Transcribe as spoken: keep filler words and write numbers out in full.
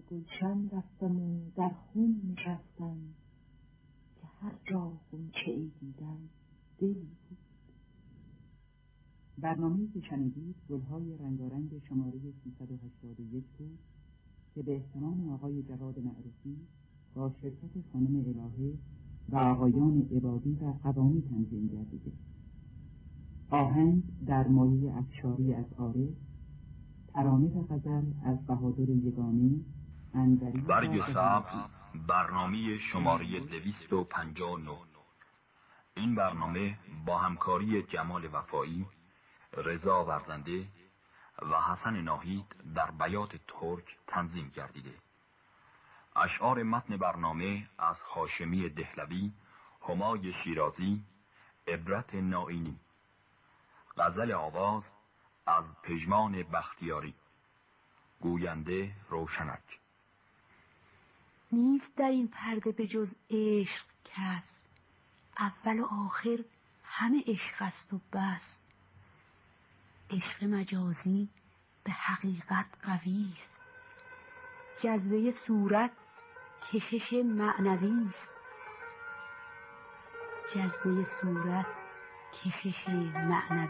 گلشن رفتم و در خون نشستم، که هر جا غنچه ای دیدم دلی بود. برنامه‌ای که شنیدید گلهای رنگارنگ شماره سیصد و هشتاد و یک بود که به احترام آقای جواد معروفی با شرکت خانم الهه و آقایان عبادی و قوامی تنظیم گردیده. آهنگ در مایه افشاری از عارف، ترانه و غزل از بهادر یگانه، انوری برگ سبز، برنامه شماره دویست و پنجاه و نه. این برنامه با همکاری جمال وفایی، رضا ورزنده و حسن ناهید در بیات ترک تنظیم گردیده. اشعار متن برنامه از هاشمی دهلوی، همای شیرازی، عبرت نائینی. غزل آواز از پژمان بختیاری. گوینده روشنک. نیست در این پرده به جز عشق کس، اول و آخر همه عشق است و بس. عشق مجازی به حقیقت قوی است، جذبه صورت کشش معنوی است. جذبه صورت کشش معنوی